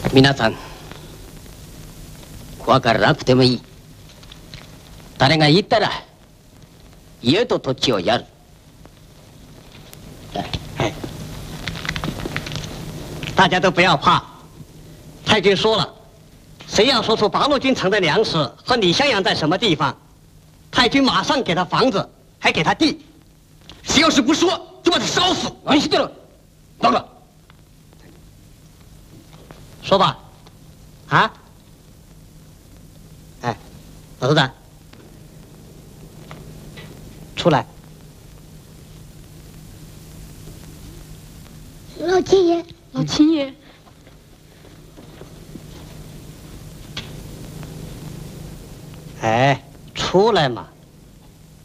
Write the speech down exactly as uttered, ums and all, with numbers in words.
皆さん、怖がらなくてもいい。誰が言ったら家と土地をやる。 哎，大家都不要怕，太君说了，谁要说出八路军城的粮食和李襄阳在什么地方，太君马上给他房子，还给他地。谁要是不说，就把他烧死。 安心了，老了。 说吧，啊？哎，老头子，出来。 老亲爷， 老亲爷， 哎，出来嘛！